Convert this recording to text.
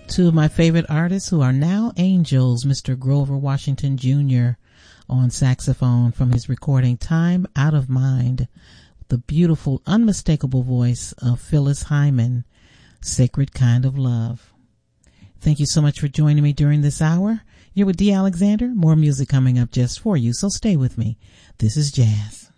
Two of my favorite artists who are now angels, Mr. Grover Washington Jr. on saxophone from his recording Time Out of Mind, the beautiful, unmistakable voice of Phyllis Hyman, Sacred Kind of Love. Thank you so much for joining me during this hour. You're with Dee Alexander. More music coming up just for you, so stay with me. This is Jazz.